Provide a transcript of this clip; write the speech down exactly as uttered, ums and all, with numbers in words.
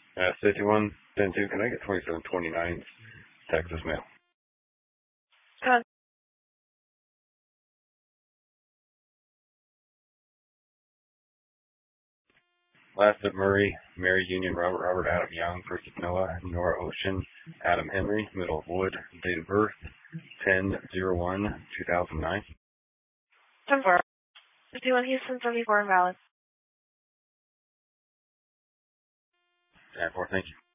Uh, fifty-one ten two, can I get twenty-seven twenty-nine Texas mail? Con- Last of Murray, Mary Union, Robert, Robert, Adam Young, Christopher Noah, Nora Ocean, Adam Henry, Middle of Wood, date of birth, ten oh one two thousand nine. ten four. fifty-one Houston, seventy-four invalid. ten four, thank you.